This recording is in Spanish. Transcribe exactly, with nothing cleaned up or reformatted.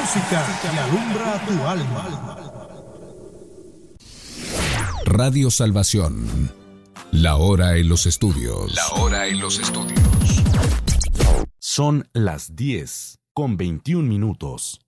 música que alumbra tu alma. Radio Salvación. La hora en los estudios. La hora en los estudios. Son las diez con veintiún minutos.